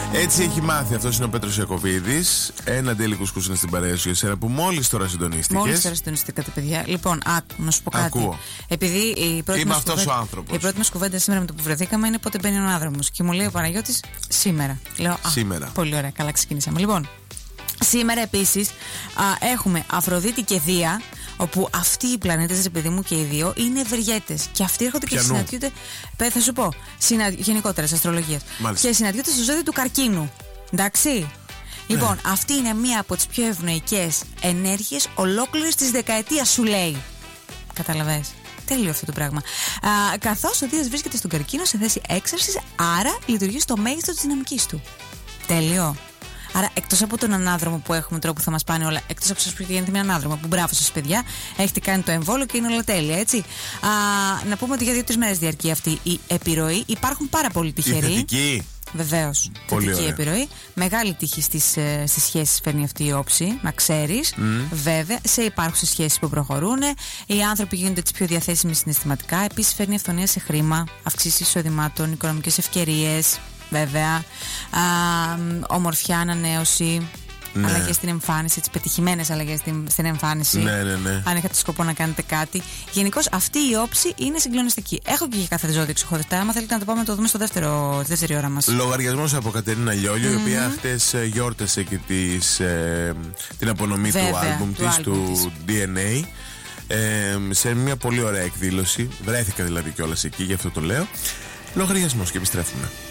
Έτσι έχει μάθει. Αυτός είναι ο Πέτρος Ιακωβίδης. Ένα τέλει κουσκούς είναι στην παρέα σου για σένα που μόλις τώρα συντονίστηκες. Μόλις τώρα συντονίστηκατε, παιδιά. Λοιπόν, να σου πω κάτι. Ακούω. Επειδή είμαι αυτός ο άνθρωπος. Η πρώτη μας κουβέντα σήμερα με το που βρεθήκαμε είναι πότε μπαίνει ο άνδρομος. Και μου λέει ο Παναγιώτης σήμερα. Λέω, σήμερα. Πολύ ωραία, καλά ξεκινήσαμε. Λοιπόν, σήμερα επίσης έχουμε Αφροδίτη και Δία. Όπου αυτοί οι πλανήτες, ρε παιδί μου, και οι δύο είναι ευεργέτες. Και αυτοί έρχονται και συναντιούνται. Θα σου πω, γενικότερα σε αστρολογίες. Και συναντιούνται στο ζώδιο του Καρκίνου. Εντάξει. Λοιπόν, αυτή είναι μία από τις πιο ευνοϊκές ενέργειες ολόκληρης της δεκαετίας, σου λέει. Καταλαβες. Τέλειο αυτό το πράγμα. Καθώς ο Δίας βρίσκεται στον Καρκίνο σε θέση έξαρσης, άρα λειτουργεί στο μέγιστο της δυναμικής του. Τέλειο. Άρα, εκτός από τον ανάδρομο που έχουμε τώρα που θα μας πάνε όλα, εκτός από σας που γίνεται με ανάδρομο, που μπράβο σας παιδιά, έχετε κάνει το εμβόλιο και είναι όλα τέλεια, έτσι. Να πούμε ότι για 2-3 μέρες διαρκεί αυτή η επιρροή. Υπάρχουν πάρα πολύ τυχεροί. Θετική. Βεβαίως. Θετική επιρροή. Μεγάλη τύχη στις σχέσεις φέρνει αυτή η όψη, να ξέρεις. Βέβαια, σε υπάρχουσες σχέσεις που προχωρούν. Οι άνθρωποι γίνονται τις πιο διαθέσιμοι συναισθηματικά. Επίσης, φέρνει αυθονία σε χρήμα, αυξήσεις εισοδημάτων, οικονομικές ευκαιρίες. Βέβαια, ομορφιά, ανανέωση, αλλαγές στην εμφάνιση, τις πετυχημένες αλλαγές στην εμφάνιση. Ναι. Αν έχετε σκοπό να κάνετε κάτι. Γενικώς αυτή η όψη είναι συγκλονιστική. Έχω και για κάθε ζώδιο ξεχωριστά. Άμα θέλετε να το πάμε, το δούμε στη δεύτερη ώρα μας. Λογαριασμός από Κατερίνα Λιόλιο, η οποία χτες γιόρτασε και την απονομή του άλμπουμ της, του DNA. Σε μια πολύ ωραία εκδήλωση. Βρέθηκα δηλαδή κιόλας εκεί, γι' αυτό το λέω. Λογαριασμός και επιστρέφουμε.